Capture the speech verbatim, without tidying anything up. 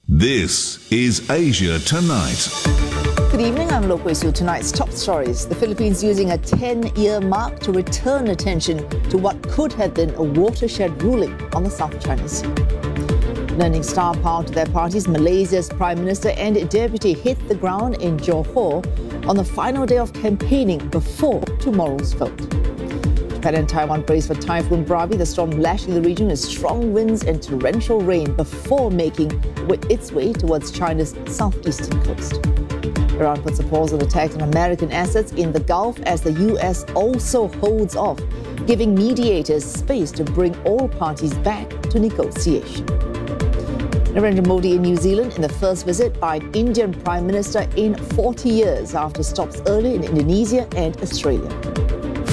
This is Asia Tonight. Good evening, I'm Lo Kway Su. Tonight's top stories. The Philippines using a ten-year mark to return attention to what could have been a watershed ruling on the South China Sea. Lending star power to their parties, Malaysia's Prime Minister and Deputy hit the ground in Johor on the final day of campaigning before tomorrow's vote. Japan and Taiwan brace for Typhoon Bravi, the storm lashing the region with strong winds and torrential rain before making its way towards China's southeastern coast. Iran puts a pause on attacks on American assets in the Gulf as the U S also holds off, giving mediators space to bring all parties back to negotiation. Narendra Modi in New Zealand in the first visit by an Indian Prime Minister in forty years after stops early in Indonesia and Australia.